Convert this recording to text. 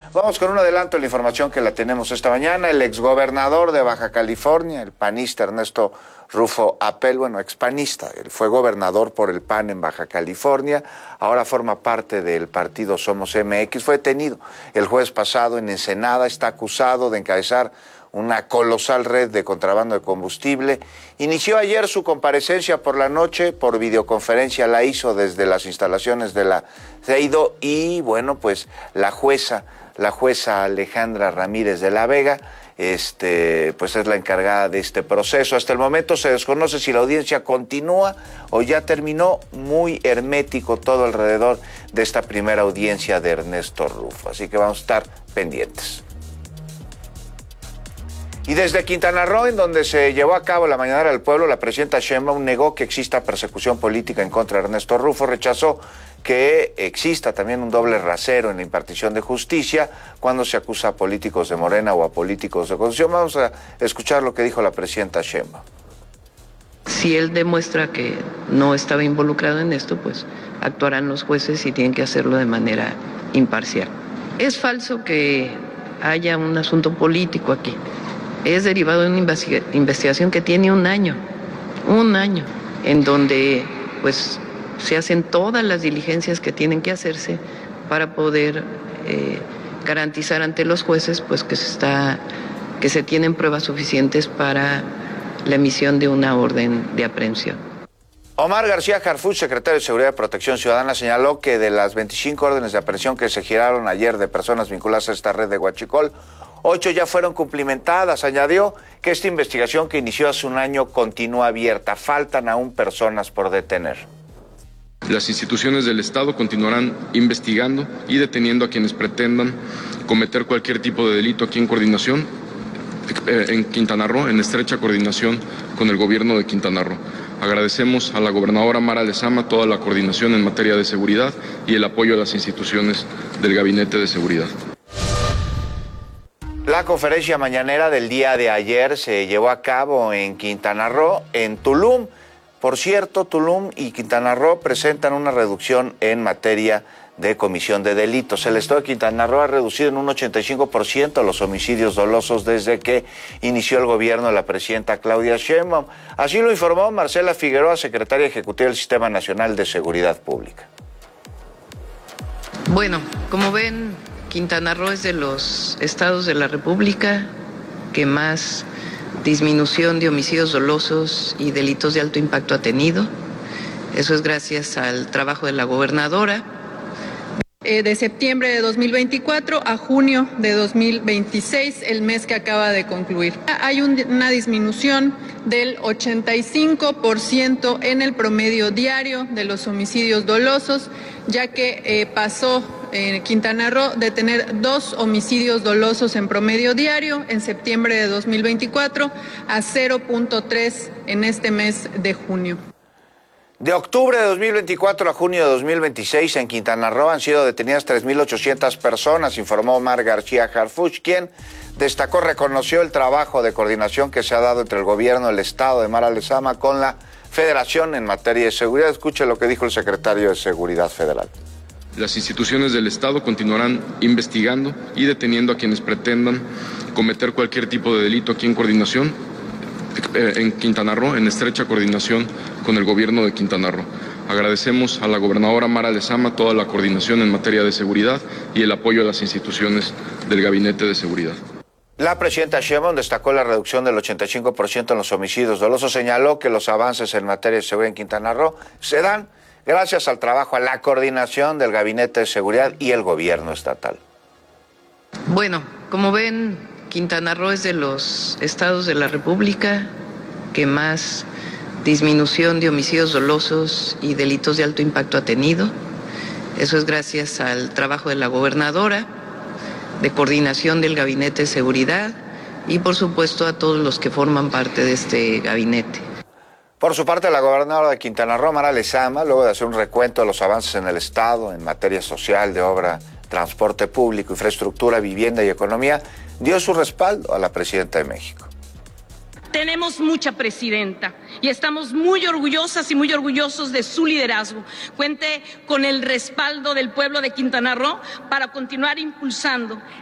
Vamos con un adelanto de la información que la tenemos esta mañana. El exgobernador de Baja California, el panista Ernesto Rufo Apel, expanista, él fue gobernador por el PAN en Baja California, ahora forma parte del partido Somos MX, fue detenido el jueves pasado en Ensenada, está acusado de encabezar una colosal red de contrabando de combustible. Inició ayer su comparecencia por la noche, por videoconferencia la hizo desde las instalaciones de la CEIDO y la jueza Alejandra Ramírez de la Vega, pues es la encargada de este proceso. Hasta el momento se desconoce si la audiencia continúa o ya terminó. Muy hermético todo alrededor de esta primera audiencia de Ernesto Rufo, así que vamos a estar pendientes. Y desde Quintana Roo, en donde se llevó a cabo la Mañanera del Pueblo, la presidenta Sheinbaum negó que exista persecución política en contra de Ernesto Rufo, rechazó que exista también un doble rasero en la impartición de justicia cuando se acusa a políticos de Morena o a políticos de oposición. Vamos a escuchar lo que dijo la presidenta Sheinbaum. Si él demuestra que no estaba involucrado en esto, pues actuarán los jueces y tienen que hacerlo de manera imparcial. Es falso que haya un asunto político aquí. Es derivado de una investigación que tiene un año, en donde pues se hacen todas las diligencias que tienen que hacerse para poder garantizar ante los jueces pues que se tienen pruebas suficientes para la emisión de una orden de aprehensión. Omar García Harfuch, secretario de Seguridad y Protección Ciudadana, señaló que de las 25 órdenes de aprehensión que se giraron ayer de personas vinculadas a esta red de Huachicol, 8 ya fueron cumplimentadas. Añadió que esta investigación que inició hace un año continúa abierta. Faltan aún personas por detener. Las instituciones del Estado continuarán investigando y deteniendo a quienes pretendan cometer cualquier tipo de delito aquí en coordinación, en Quintana Roo, en estrecha coordinación con el gobierno de Quintana Roo. Agradecemos a la gobernadora Mara Lezama toda la coordinación en materia de seguridad y el apoyo a las instituciones del Gabinete de Seguridad. La conferencia mañanera del día de ayer se llevó a cabo en Quintana Roo, en Tulum. Por cierto, Tulum y Quintana Roo presentan una reducción en materia de comisión de delitos. El estado de Quintana Roo ha reducido en un 85% los homicidios dolosos desde que inició el gobierno de la presidenta Claudia Sheinbaum. Así lo informó Marcela Figueroa, secretaria ejecutiva del Sistema Nacional de Seguridad Pública. Bueno, como ven, Quintana Roo es de los estados de la República que más disminución de homicidios dolosos y delitos de alto impacto ha tenido. Eso es gracias al trabajo de la gobernadora. De septiembre de 2024 a junio de 2026, el mes que acaba de concluir. Hay una disminución del 85% en el promedio diario de los homicidios dolosos, ya que pasó en Quintana Roo de tener 2 homicidios dolosos en promedio diario en septiembre de 2024 a 0.3 en este mes de junio. De octubre de 2024 a junio de 2026 en Quintana Roo han sido detenidas 3.800 personas, informó Omar García Harfuch, quien reconoció el trabajo de coordinación que se ha dado entre el gobierno del estado de Mara Lezama con la federación en materia de seguridad. Escuche lo que dijo el secretario de Seguridad Federal. Las instituciones del Estado continuarán investigando y deteniendo a quienes pretendan cometer cualquier tipo de delito aquí en coordinación, en Quintana Roo, en estrecha coordinación con el gobierno de Quintana Roo. Agradecemos a la gobernadora Mara Lezama toda la coordinación en materia de seguridad y el apoyo a las instituciones del Gabinete de Seguridad. La presidenta Sheinbaum destacó la reducción del 85% en los homicidios dolosos, señaló que los avances en materia de seguridad en Quintana Roo se dan gracias al trabajo, a la coordinación del Gabinete de Seguridad y el gobierno estatal. Bueno, como ven, Quintana Roo es de los estados de la República que más disminución de homicidios dolosos y delitos de alto impacto ha tenido. Eso es gracias al trabajo de la gobernadora, de coordinación del Gabinete de Seguridad y, por supuesto, a todos los que forman parte de este gabinete. Por su parte, la gobernadora de Quintana Roo, Mara Lezama, luego de hacer un recuento de los avances en el estado en materia social, de obra, transporte público, infraestructura, vivienda y economía, dio su respaldo a la presidenta de México. Tenemos mucha presidenta y estamos muy orgullosas y muy orgullosos de su liderazgo. Cuente con el respaldo del pueblo de Quintana Roo para continuar impulsando